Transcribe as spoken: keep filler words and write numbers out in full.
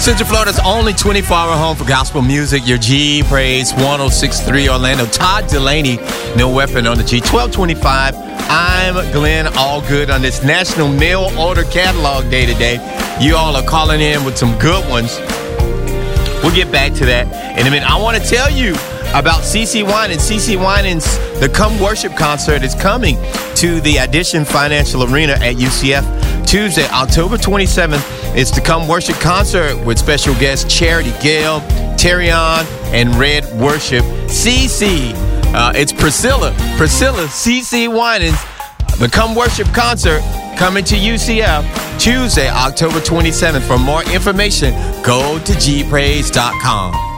Central Florida's only twenty-four hour home for gospel music. Your G Praise one oh six point three Orlando. Todd Delaney, No Weapon on the G. twelve twenty-five. I'm Glenn Allgood on this National Mail Order Catalog Day today. You all are calling in with some good ones. We'll get back to that in a minute. I want to tell you about CeCe Winans. CeCe Winans, the Come Worship concert is coming to the Addition Financial Arena at U C F Tuesday, October twenty-seventh. It's the Come Worship concert with special guests Charity Gale, Terrion, and Red Worship. CeCe, uh, it's Priscilla, Priscilla, CeCe Winans, the Come Worship concert coming to U C F Tuesday, October twenty-seventh. For more information, go to G praise dot com.